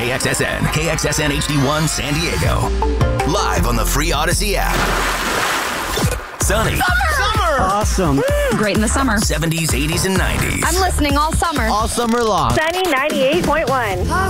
KXSN, KXSN HD1 San Diego. Live on the free Odyssey app. Sunny. Summer! Awesome. Great in the summer. 70s, 80s, and 90s. I'm listening all summer. All summer long. Sunny 98.1.